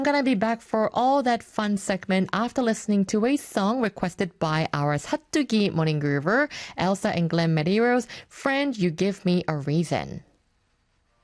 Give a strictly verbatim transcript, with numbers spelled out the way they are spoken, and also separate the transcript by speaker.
Speaker 1: I'm gonna be back for all that fun segment after listening to a song requested by our 사뚜기 morning groover, Elsa and Glenn Medeiros, Friend, You Give Me a Reason.